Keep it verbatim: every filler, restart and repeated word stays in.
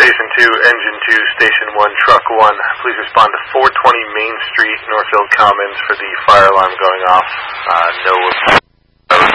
Station two, Engine two, Station one, Truck one. Please respond to four twenty Main Street, Northfield Commons for the fire alarm going off. Uh, no